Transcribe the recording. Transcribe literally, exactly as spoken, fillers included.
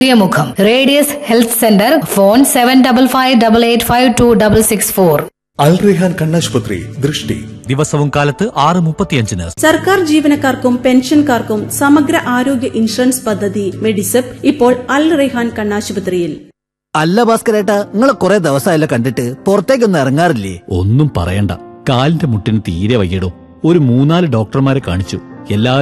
മുഖം radius health centre phone seven double five double eight five to double six four. അൽ റെഹാൻ കണ്ണാശുപത്രി ദൃഷ്ടി ദിവസവും കാലത്ത് ആറ് മുപ്പത്തിയഞ്ചിന്. സർക്കാർ ജീവനക്കാർക്കും പെൻഷൻകാർക്കും സമഗ്ര ആരോഗ്യ ഇൻഷുറൻസ് പദ്ധതി മെഡിസെപ് ഇപ്പോൾ അൽ റെഹാൻ കണ്ണാശുപത്രിയിൽ. അല്ല ഭാസ്കരേട്ടാ, നിങ്ങളെ കുറെ ദിവസമായല്ലോ കണ്ടിട്ട്, പുറത്തേക്കൊന്നും ഇറങ്ങാറില്ലേ? ഒന്നും പറയണ്ട, കാലിന്റെ മുട്ടിന് തീരെ വയ്യടോ. ഒരു മൂന്നാല് ഡോക്ടർമാരെ കാണിച്ചു, എല്ലാ